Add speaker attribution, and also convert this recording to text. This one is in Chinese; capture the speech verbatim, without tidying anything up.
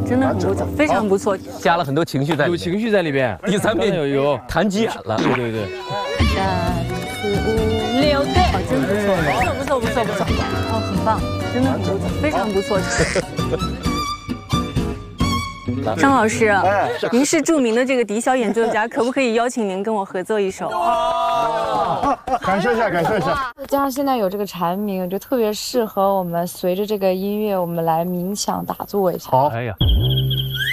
Speaker 1: 真的很不错，非常不错，
Speaker 2: 加了很多情绪在里面，
Speaker 3: 有情绪在里边。
Speaker 2: 第三遍
Speaker 3: 有有
Speaker 2: 弹急眼了，
Speaker 3: 对对对。
Speaker 1: 三四五六，对，哦，真不错，不错不错不错不错，哦，很棒，真的很不错，非常不错。张老师，您是著名的这个笛箫演奏家，可不可以邀请您跟我合作一首？
Speaker 4: 感受一下，感受一下。
Speaker 5: 加上现在有这个蝉鸣，就特别适合我们随着这个音乐，我们来冥想打坐一下。
Speaker 4: 好，
Speaker 3: 哎呀，